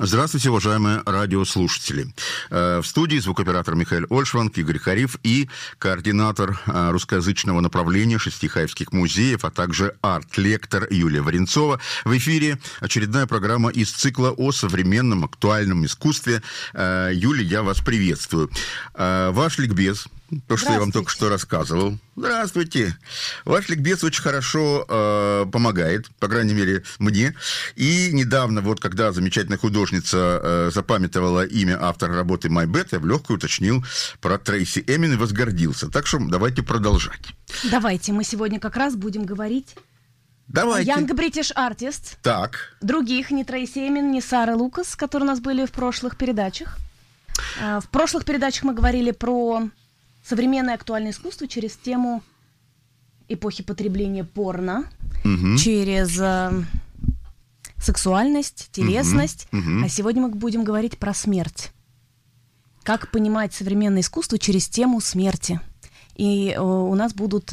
Здравствуйте, уважаемые радиослушатели. В студии звукооператор Михаил Ольшванг, Игорь Хариф и координатор русскоязычного направления Шестихаевских музеев, а также арт-лектор Юлия Варенцова. В эфире очередная программа из цикла о современном актуальном искусстве. Юлия, я вас приветствую. Ваш ликбез, то, что я вам только что рассказывал. Здравствуйте. Ваш ликбез очень хорошо помогает, по крайней мере, мне. И недавно, вот когда замечательная художница запамятовала имя автора работы «My Bed», я в легкую уточнил про Трейси Эмин и возгордился. Так что давайте продолжать. Давайте, мы сегодня как раз будем говорить о Young British Artists. Так. Других, не Трейси Эмин, не Сары Лукас, которые у нас были в прошлых передачах. В прошлых передачах мы говорили про современное актуальное искусство через тему эпохи потребления порно, через сексуальность, телесность. А сегодня мы будем говорить про смерть. Как понимать современное искусство через тему смерти. И у нас будут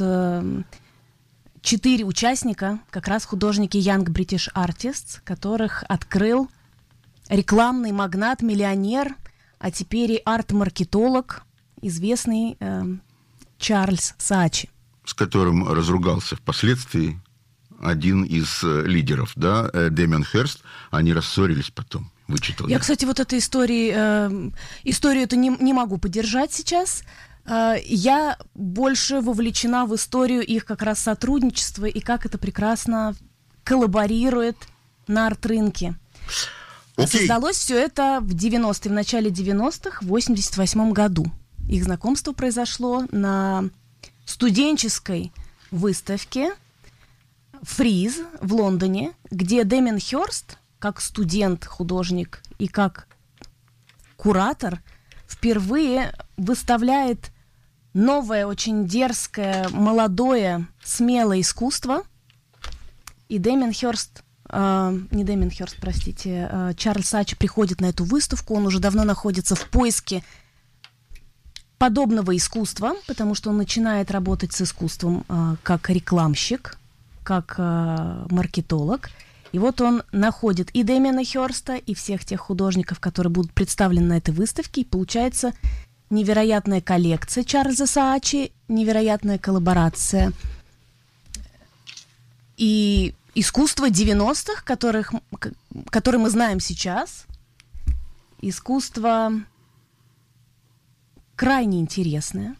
4 участника, как раз художники Young British Artists, которых открыл рекламный магнат, миллионер, а теперь и арт-маркетолог, известный Чарльз Саачи. С которым разругался впоследствии один из лидеров, да, Дэмиан Хёрст. Они рассорились потом, вычитал. Я, кстати, вот эту историю эту не могу поддержать сейчас. Я больше вовлечена в историю их как раз сотрудничества и как это прекрасно коллаборирует на арт-рынке. Создалось все это в 90-е, в начале 90-х, в 88 году. Их знакомство произошло на студенческой выставке «Фриз» в Лондоне, где Дэмиан Хёрст, как студент, художник и как куратор, впервые выставляет новое, очень дерзкое, молодое, смелое искусство. И Чарльз Саачи приходит на эту выставку, он уже давно находится в поиске подобного искусства, потому что он начинает работать с искусством как рекламщик, как маркетолог. И вот он находит и Дэмиана Хёрста, и всех тех художников, которые будут представлены на этой выставке, и получается невероятная коллекция Чарльза Саачи, невероятная коллаборация. И искусство 90-х, которое мы знаем сейчас, искусство крайне интересное,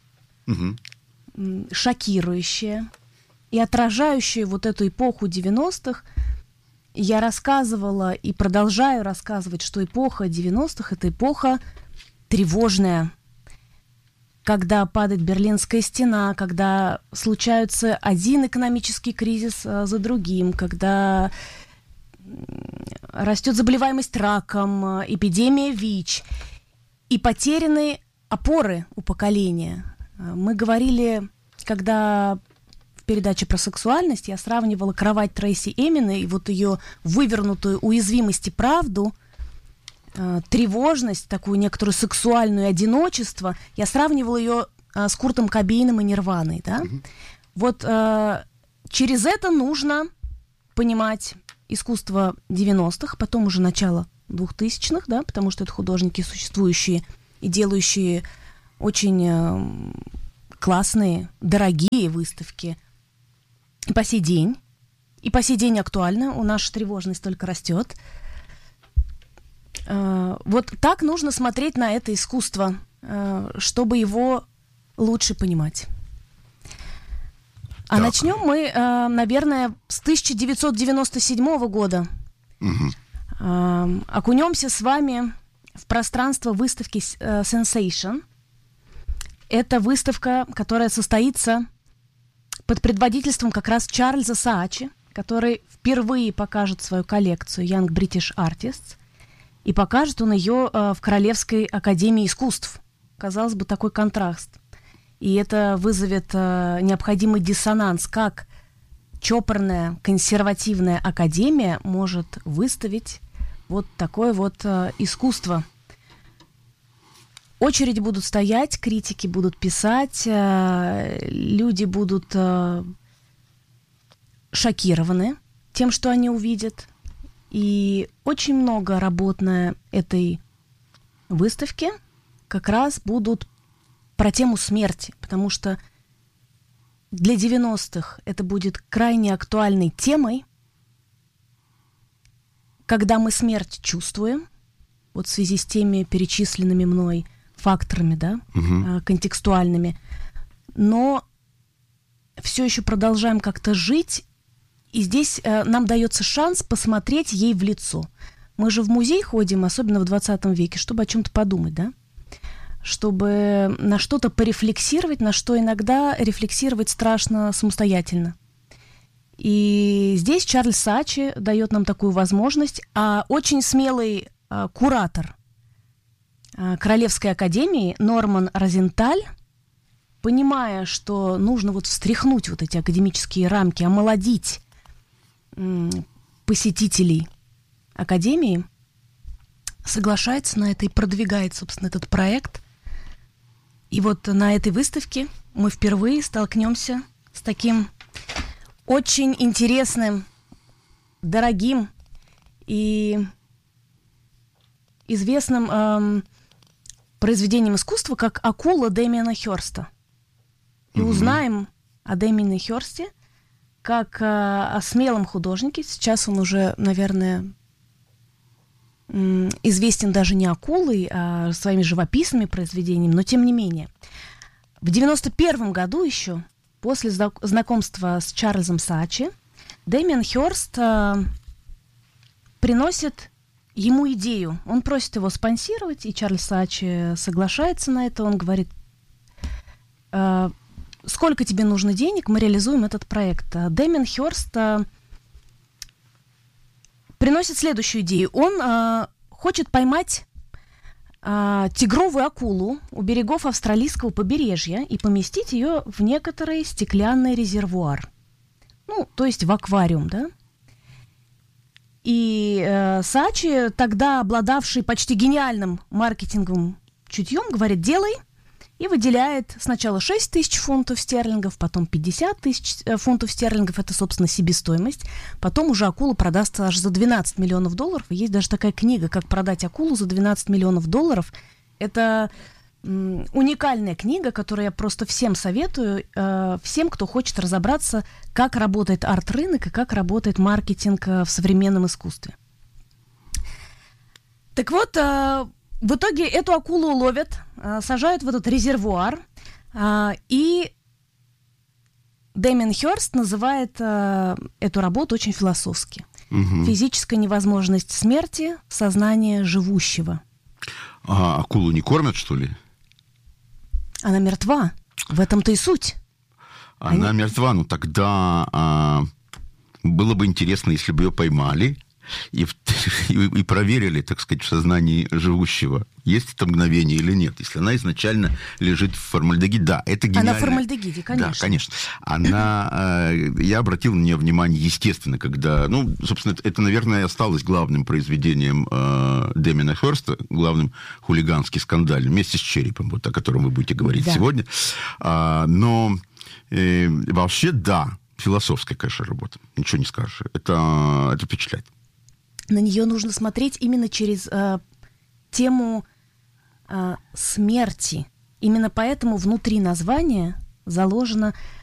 шокирующее и отражающее вот эту эпоху 90-х. Я рассказывала и продолжаю рассказывать, что эпоха 90-х – это эпоха тревожная, когда падает Берлинская стена, когда случаются один экономический кризис за другим, когда растет заболеваемость раком, эпидемия ВИЧ, и потеряны опоры у поколения. Мы говорили, когда в передаче про сексуальность я сравнивала кровать Трейси Эмин и вот ее вывернутую уязвимость и правду, тревожность, такую некоторую сексуальную одиночество, я сравнивала ее с Куртом Кобейном и Нирваной. Да? Вот через это нужно понимать искусство 90-х, потом уже начало 2000-х, да, потому что это художники, существующие и делающие очень классные, дорогие выставки и по сей день актуально, наша тревожность только растет. Вот так нужно смотреть на это искусство, чтобы его лучше понимать. А начнем мы, наверное, с 1997 года. Окунемся с вами в пространство выставки Sensation. Это выставка, которая состоится под предводительством как раз Чарльза Саачи, который впервые покажет свою коллекцию Young British Artists, и покажет он ее в Королевской академии искусств. Казалось бы, такой контраст. И это вызовет необходимый диссонанс, как чопорная, консервативная академия может выставить вот такое вот искусство. Очереди будут стоять, критики будут писать, люди будут шокированы тем, что они увидят. И очень много работ на этой выставке как раз будут про тему смерти, потому что для 90-х это будет крайне актуальной темой, когда мы смерть чувствуем, вот в связи с теми перечисленными мной факторами, да, контекстуальными, но все еще продолжаем как-то жить, и здесь нам дается шанс посмотреть ей в лицо. Мы же в музей ходим, особенно в 20 веке, чтобы о чем-то подумать, да? Чтобы на что-то порефлексировать, на что иногда рефлексировать страшно самостоятельно. И здесь Чарльз Саачи дает нам такую возможность, а очень смелый куратор Королевской академии Норман Розенталь, понимая, что нужно вот встряхнуть вот эти академические рамки, омолодить посетителей академии, соглашается на это и продвигает, собственно, этот проект. И вот на этой выставке мы впервые столкнемся с таким очень интересным, дорогим и известным произведением искусства, как «Акула» Дэмиана Хёрста. И узнаем о Дэмиане Хёрсте как о смелом художнике. Сейчас он уже, наверное, известен даже не акулой, а своими живописными произведениями, но тем не менее. В 91 году еще, после знакомства с Чарльзом Саачи, Дэмиан Хёрст приносит ему идею. Он просит его спонсировать, и Чарльз Саачи соглашается на это. Он говорит: сколько тебе нужно денег, мы реализуем этот проект. Дэмиан Хёрст приносит следующую идею. Он хочет поймать тигровую акулу у берегов австралийского побережья и поместить ее в некоторый стеклянный резервуар. Ну, то есть в аквариум, да? И Саачи, тогда обладавший почти гениальным маркетинговым чутьем, говорит: делай, и выделяет сначала 6 тысяч фунтов стерлингов, потом 50 тысяч фунтов стерлингов, это, собственно, себестоимость. Потом уже акула продастся аж за 12 миллионов долларов. И есть даже такая книга, как продать акулу за 12 миллионов долларов. Это уникальная книга, которую я просто всем советую, всем, кто хочет разобраться, как работает арт-рынок и как работает маркетинг в современном искусстве. Так вот, в итоге эту акулу ловят, сажают в этот резервуар, и Дэмиан Хёрст называет эту работу очень философски. Физическая невозможность смерти в сознании живущего. А акулу не кормят, что ли? Она мертва. В этом-то и суть. Она мертва, ну тогда было бы интересно, если бы ее поймали и проверили, так сказать, в сознании живущего, есть это мгновение или нет. Если она изначально лежит в формальдегиде, да, это гениально. Она в формальдегиде, конечно. Да, конечно. Я обратил на нее внимание, естественно, когда... Ну, собственно, это, наверное, осталось главным произведением Дэмиана Хёрста, главным хулиганский скандаль, вместе с «Черепом», вот о котором вы будете говорить сегодня. Но вообще, да, философская, конечно, работа. Ничего не скажешь. Это впечатляет. На нее нужно смотреть именно через тему смерти. Именно поэтому внутри названия заложена